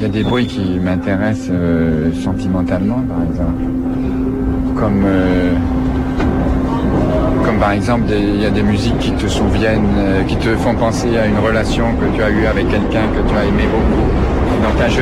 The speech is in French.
y a des bruits qui m'intéressent sentimentalement, par exemple. Comme par exemple, il y a des musiques qui te souviennent, qui te font penser à une relation que tu as eue avec quelqu'un que tu as aimé beaucoup dans ta jeunesse.